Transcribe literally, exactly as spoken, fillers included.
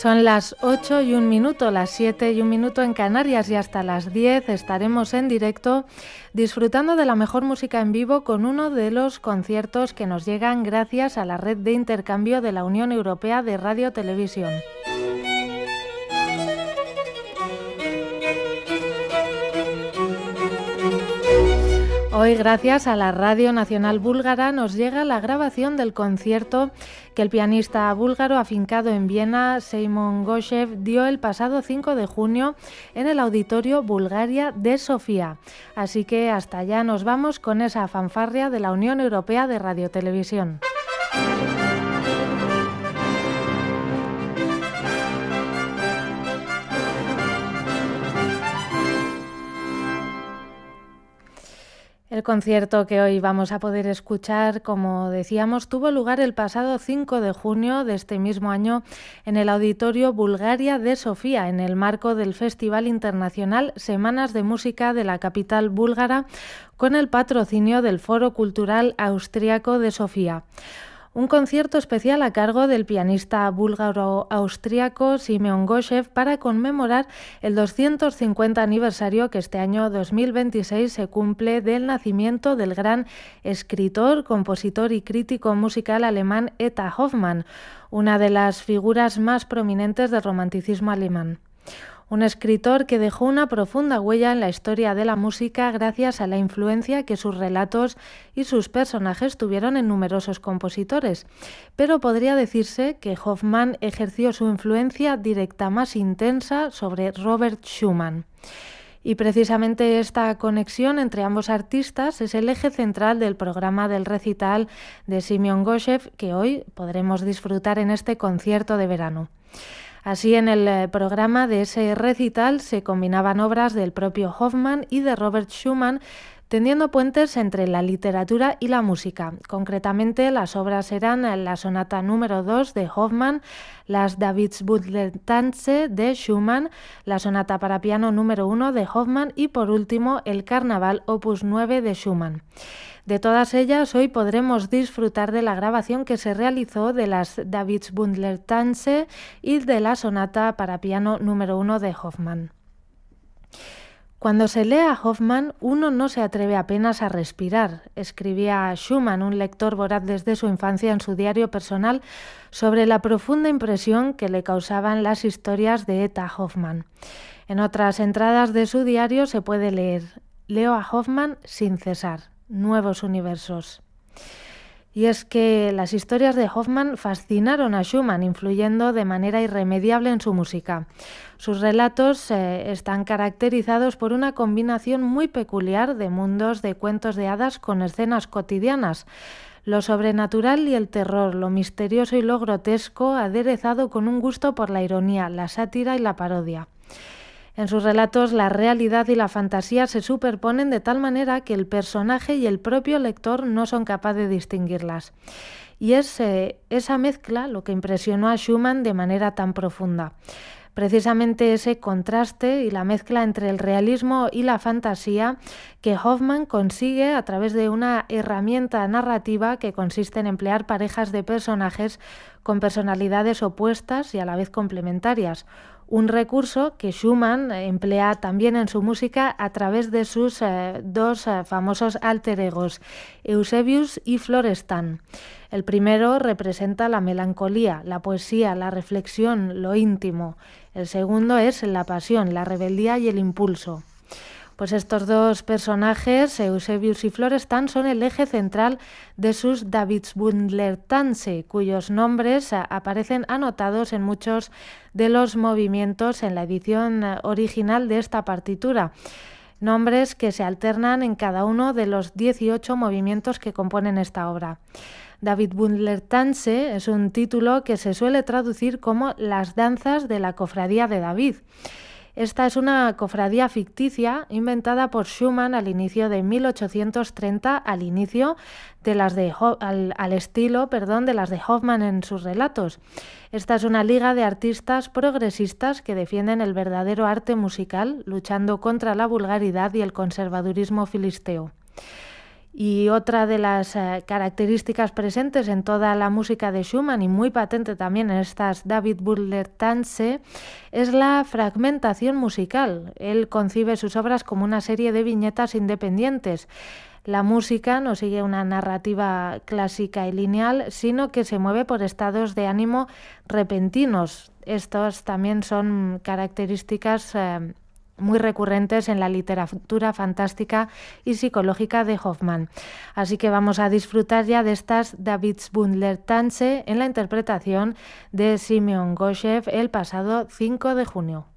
Son las ocho y un minuto, las siete y un minuto en Canarias, y hasta las diez estaremos en directo disfrutando de la mejor música en vivo con uno de los conciertos que nos llegan gracias a la red de intercambio de la Unión Europea de Radio-Televisión. Hoy, gracias a la Radio Nacional Búlgara, nos llega la grabación del concierto que el pianista búlgaro afincado en Viena, Seimon Goshev, dio el pasado cinco de junio en el Auditorio Bulgaria de Sofía. Así que hasta allá nos vamos con esa fanfarria de la Unión Europea de Radiotelevisión. El concierto que hoy vamos a poder escuchar, como decíamos, tuvo lugar el pasado cinco de junio de este mismo año en el Auditorio Bulgaria de Sofía, en el marco del Festival Internacional Semanas de Música de la capital búlgara, con el patrocinio del Foro Cultural Austriaco de Sofía. Un concierto especial a cargo del pianista búlgaro-austriaco Seimon Goshev para conmemorar el doscientos cincuenta aniversario que este año dos mil veintiséis se cumple del nacimiento del gran escritor, compositor y crítico musical alemán Eta Hoffmann, una de las figuras más prominentes del romanticismo alemán. Un escritor que dejó una profunda huella en la historia de la música gracias a la influencia que sus relatos y sus personajes tuvieron en numerosos compositores. Pero podría decirse que Hoffmann ejerció su influencia directa más intensa sobre Robert Schumann. Y precisamente esta conexión entre ambos artistas es el eje central del programa del recital de Seimon Goshev que hoy podremos disfrutar en este concierto de verano. Así, en el programa de ese recital se combinaban obras del propio Hoffmann y de Robert Schumann, tendiendo puentes entre la literatura y la música. Concretamente, las obras eran la sonata número dos de Hoffmann, las Davidsbündler-Tänze de Schumann, la sonata para piano número uno de Hoffmann y, por último, el Carnaval opus nueve de Schumann. De todas ellas, hoy podremos disfrutar de la grabación que se realizó de las Davidsbündler-Tänze y de la sonata para piano número uno de Hoffmann. Cuando se lee a Hoffmann, uno no se atreve apenas a respirar, escribía Schumann, un lector voraz desde su infancia en su diario personal, sobre la profunda impresión que le causaban las historias de Eta Hoffmann. En otras entradas de su diario se puede leer: leo a Hoffmann sin cesar. Nuevos universos. Y es que las historias de Hoffmann fascinaron a Schumann, influyendo de manera irremediable en su música. Sus relatos eh, están caracterizados por una combinación muy peculiar de mundos de cuentos de hadas con escenas cotidianas, lo sobrenatural y el terror, lo misterioso y lo grotesco, aderezado con un gusto por la ironía, la sátira y la parodia. En sus relatos la realidad y la fantasía se superponen de tal manera que el personaje y el propio lector no son capaces de distinguirlas. Y es eh, esa mezcla lo que impresionó a Schumann de manera tan profunda. Precisamente ese contraste y la mezcla entre el realismo y la fantasía que Hoffmann consigue a través de una herramienta narrativa que consiste en emplear parejas de personajes con personalidades opuestas y a la vez complementarias. Un recurso que Schumann emplea también en su música a través de sus eh, dos eh, famosos alter egos, Eusebius y Florestan. El primero representa la melancolía, la poesía, la reflexión, lo íntimo. El segundo es la pasión, la rebeldía y el impulso. Pues estos dos personajes, Eusebius y Florestan, son el eje central de sus Davidsbündler-Tänze, cuyos nombres aparecen anotados en muchos de los movimientos en la edición original de esta partitura. Nombres que se alternan en cada uno de los dieciocho movimientos que componen esta obra. Davidsbündler-Tänze es un título que se suele traducir como las danzas de la cofradía de David. Esta es una cofradía ficticia inventada por Schumann al inicio de mil ochocientos treinta, al inicio de las de al, al estilo, perdón, de las de Hoffmann en sus relatos. Esta es una liga de artistas progresistas que defienden el verdadero arte musical, luchando contra la vulgaridad y el conservadurismo filisteo. Y otra de las eh, características presentes en toda la música de Schumann y muy patente también en estas David Butler Tanse es la fragmentación musical. Él concibe sus obras como una serie de viñetas independientes. La música no sigue una narrativa clásica y lineal, sino que se mueve por estados de ánimo repentinos. Estos también son características eh, muy recurrentes en la literatura fantástica y psicológica de Hoffmann. Así que vamos a disfrutar ya de estas David Butler Tanse en la interpretación de Simeon Goshev el pasado cinco de junio.